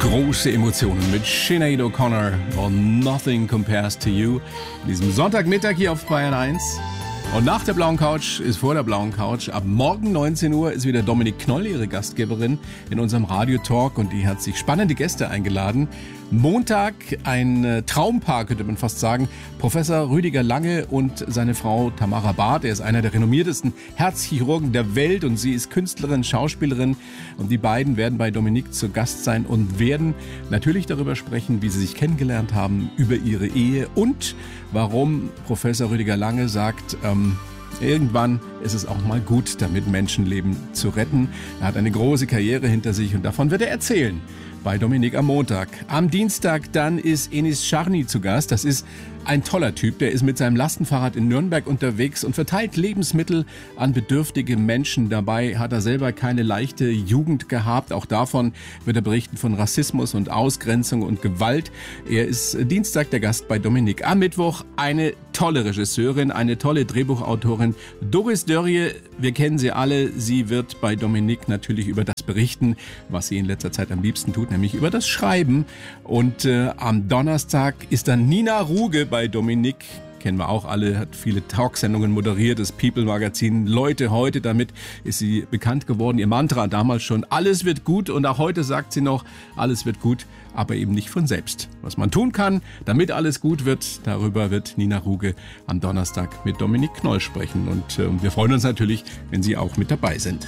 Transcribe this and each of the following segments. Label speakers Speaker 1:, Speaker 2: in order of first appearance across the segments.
Speaker 1: Große Emotionen mit Sinead O'Connor und Nothing Compares to You. An diesem Sonntagmittag hier auf Bayern 1. Und nach der blauen Couch ist vor der blauen Couch. Ab morgen 19 Uhr ist wieder Dominik Knoll, ihre Gastgeberin, in unserem Radio-Talk. Und die hat sich spannende Gäste eingeladen. Montag ein Traumpaar, könnte man fast sagen. Professor Rüdiger Lange und seine Frau Tamara Barth. Er ist einer der renommiertesten Herzchirurgen der Welt und sie ist Künstlerin, Schauspielerin. Und die beiden werden bei Dominik zu Gast sein und werden natürlich darüber sprechen, wie sie sich kennengelernt haben, über ihre Ehe und warum Professor Rüdiger Lange sagt, irgendwann ist es auch mal gut, damit Menschenleben zu retten. Er hat eine große Karriere hinter sich und davon wird er erzählen bei Dominik am Montag. Am Dienstag dann ist Enis Charny zu Gast. Das ist ein toller Typ, der ist mit seinem Lastenfahrrad in Nürnberg unterwegs und verteilt Lebensmittel an bedürftige Menschen. Dabei hat er selber keine leichte Jugend gehabt. Auch davon wird er berichten, von Rassismus und Ausgrenzung und Gewalt. Er ist Dienstag der Gast bei Dominik. Am Mittwoch eine tolle Regisseurin, eine tolle Drehbuchautorin, Doris Dörrie. Wir kennen sie alle. Sie wird bei Dominik natürlich über das berichten, was sie in letzter Zeit am liebsten tut, nämlich über das Schreiben. Und am Donnerstag ist dann Nina Ruge bei Dominik. Kennen wir auch alle, hat viele Talksendungen moderiert, das People-Magazin Leute heute, damit ist sie bekannt geworden. Ihr Mantra damals schon, alles wird gut, und auch heute sagt sie noch, alles wird gut, aber eben nicht von selbst. Was man tun kann, damit alles gut wird, darüber wird Nina Ruge am Donnerstag mit Dominik Knoll sprechen. Und wir freuen uns natürlich, wenn Sie auch mit dabei sind.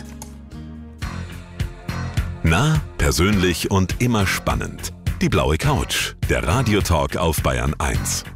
Speaker 2: Nah, persönlich und immer spannend. Die blaue Couch, der Radio-Talk auf Bayern 1.